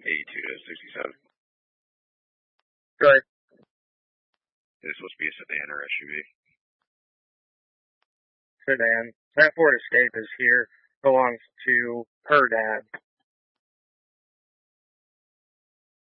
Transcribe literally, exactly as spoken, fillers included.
eighty-two to sixty-seven. Good. It's supposed to be a sedan or S U V. Sedan. That Ford Escape is here. Belongs to her dad.